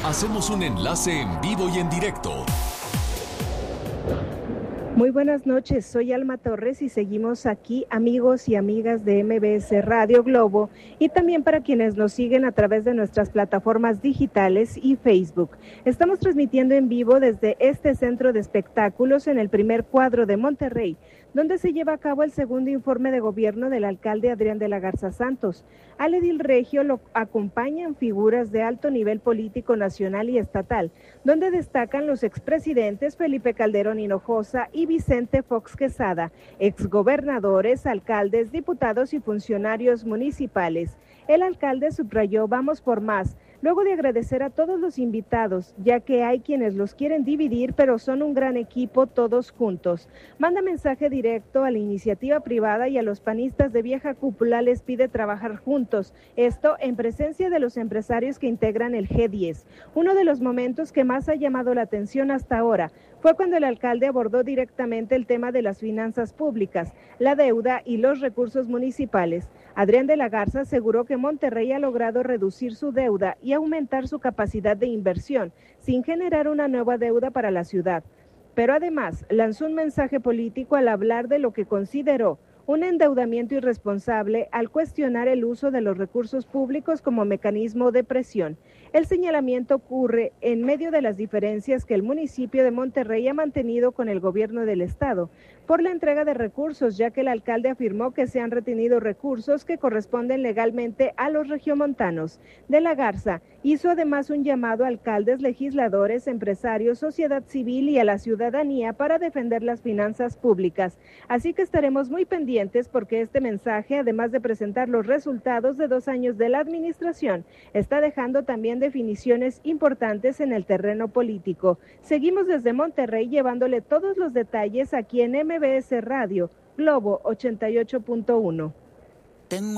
Hacemos un enlace en vivo y en directo. Muy buenas noches, soy Alma Torres y seguimos aquí, amigos y amigas de MBS Radio Globo, y también para quienes nos siguen a través de nuestras plataformas digitales y Facebook. Estamos transmitiendo en vivo desde este centro de espectáculos en el primer cuadro de Monterrey, donde se lleva a cabo el segundo informe de gobierno del alcalde Adrián de la Garza Santos. Al edil regio lo acompañan figuras de alto nivel político nacional y estatal, donde destacan los expresidentes Felipe Calderón Hinojosa y Vicente Fox Quesada, exgobernadores, alcaldes, diputados y funcionarios municipales. El alcalde subrayó: vamos por más, luego de agradecer a todos los invitados, ya que hay quienes los quieren dividir, pero son un gran equipo todos juntos. Manda mensaje directo a la iniciativa privada y a los panistas de vieja cúpula les pide trabajar juntos, esto en presencia de los empresarios que integran el G10. Uno de los momentos que más ha llamado la atención hasta ahora fue cuando el alcalde abordó directamente el tema de las finanzas públicas, la deuda y los recursos municipales. Adrián de la Garza aseguró que Monterrey ha logrado reducir su deuda y aumentar su capacidad de inversión, sin generar una nueva deuda para la ciudad. Pero además lanzó un mensaje político al hablar de lo que consideró un endeudamiento irresponsable al cuestionar el uso de los recursos públicos como mecanismo de presión. El señalamiento ocurre en medio de las diferencias que el municipio de Monterrey ha mantenido con el gobierno del estado por la entrega de recursos, ya que el alcalde afirmó que se han retenido recursos que corresponden legalmente a los regiomontanos. De la Garza hizo además un llamado a alcaldes, legisladores, empresarios, sociedad civil y a la ciudadanía para defender las finanzas públicas. Así que estaremos muy pendientes porque este mensaje, además de presentar los resultados de 2 años de la administración, está dejando también definiciones importantes en el terreno político. Seguimos desde Monterrey llevándole todos los detalles aquí en MBS Radio Globo 88.1.